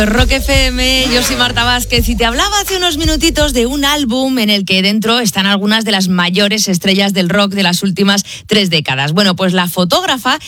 Rock FM, yo soy Marta Vázquez y te hablaba hace unos minutitos de un álbum en el que dentro están algunas de las mayores estrellas del rock de las últimas 3 décadas. Bueno, pues la fotógrafa